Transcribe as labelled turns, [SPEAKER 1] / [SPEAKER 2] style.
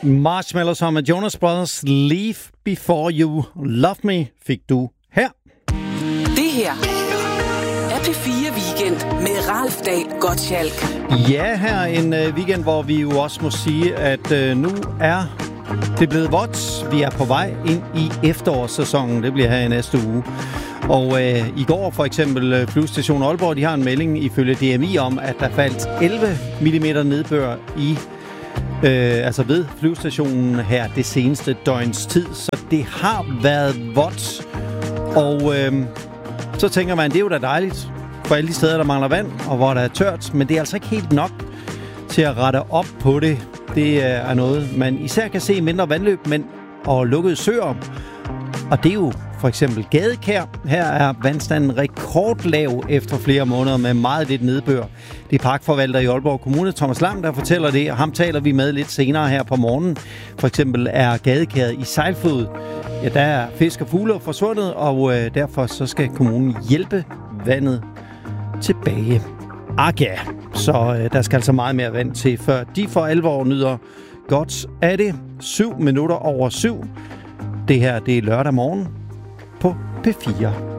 [SPEAKER 1] Marshmallow sammen med Jonas Brothers. Leave Before You Love Me fik du her.
[SPEAKER 2] Det her er P4 Weekend med Ralf Dahl Gottschalk.
[SPEAKER 1] Ja, her en weekend, hvor vi jo også må sige, at nu er det blevet vådt. Vi er på vej ind i efterårssæsonen. Det bliver her i næste uge. Og i går for eksempel Flyvestation Aalborg, de har en melding ifølge DMI om, at der faldt 11 mm nedbør i altså ved flyvestationen her det seneste døgns tid. Så det har været vådt. Og så tænker man, det er jo da dejligt for alle de steder, der mangler vand, og hvor der er tørt. Men det er altså ikke helt nok til at rette op på det. Det er noget, man især kan se i mindre vandløb, men og lukkede søer. Og det er jo for eksempel Gadekær. Her er vandstanden rekordlav efter flere måneder med meget lidt nedbør. Det er parkforvalter i Aalborg Kommune, Thomas Lam, der fortæller det, og ham taler vi med lidt senere her på morgenen. For eksempel er Gadekæret i sejlflod. Ja, der er fisk og fugle forsvundet, og derfor så skal kommunen hjælpe vandet tilbage. Ja, så der skal altså meget mere vand til, før de for alvor nyder godt af det. 7 minutter over 7. Det her, det er lørdag morgen på P4.